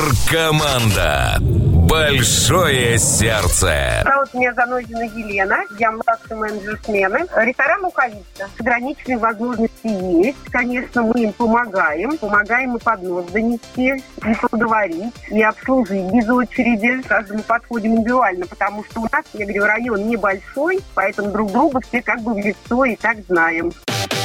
Команда. Большое сердце. Зовут меня Занозина Елена. Я младший менеджер смены. Ресторан «Луковица». Ограниченные возможности есть. Конечно, мы им помогаем. Помогаем и поднос донести, и поговорить, и обслужить без очереди. Каждому подходим индивидуально, потому что у нас, я говорю, район небольшой, поэтому друг друга все как бы в лицо и так знаем.